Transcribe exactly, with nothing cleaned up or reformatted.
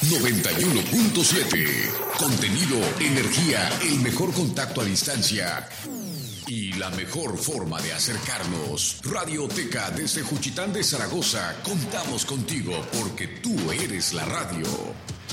noventa y uno punto siete. Contenido, energía, el mejor contacto a distancia y la mejor forma de acercarnos. Radioteca desde Juchitán de Zaragoza. Contamos contigo porque tú eres la radio.